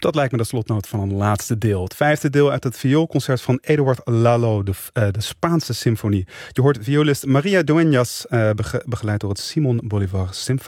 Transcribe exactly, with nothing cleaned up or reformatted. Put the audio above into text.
Dat lijkt me de slotnoot van een laatste deel. Het vijfde deel uit het vioolconcert van Eduard Lalo, de, uh, de Spaanse symfonie. Je hoort violist Maria Dueñas, uh, bege- begeleid door het Simon Bolivar Symphony